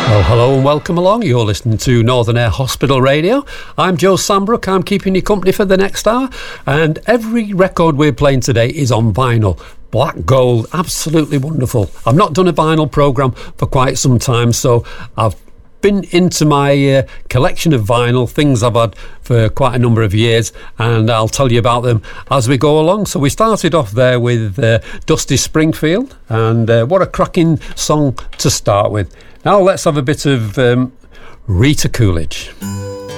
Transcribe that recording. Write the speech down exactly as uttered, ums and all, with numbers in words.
Well, hello and welcome along. You're listening to Northern Air Hospital Radio. I'm Joe Sambrook. I'm keeping you company for the next hour. And every record we're playing today is on vinyl. Black gold, absolutely wonderful. I've not done a vinyl programme for quite some time, so I've been into my uh, collection of vinyl, things I've had for quite a number of years, and I'll tell you about them as we go along. So we started off there with uh, Dusty Springfield, and uh, what a cracking song to start with. Now let's have a bit of um, Rita Coolidge.